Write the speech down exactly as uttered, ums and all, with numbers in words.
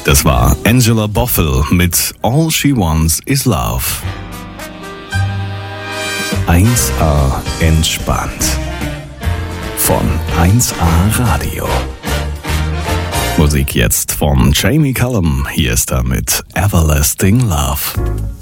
Das war Angela Boffel mit All She Wants Is Love. eins A entspannt. Von eins A Radio. Musik jetzt von Jamie Cullum. Hier ist er mit Everlasting Love.